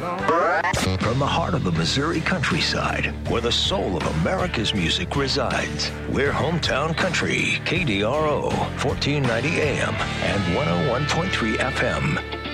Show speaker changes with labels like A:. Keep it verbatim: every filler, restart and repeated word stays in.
A: From the heart of the Missouri countryside, where the soul of America's music resides, we're Hometown Country, K D R O, fourteen ninety A M and one oh one point three F M.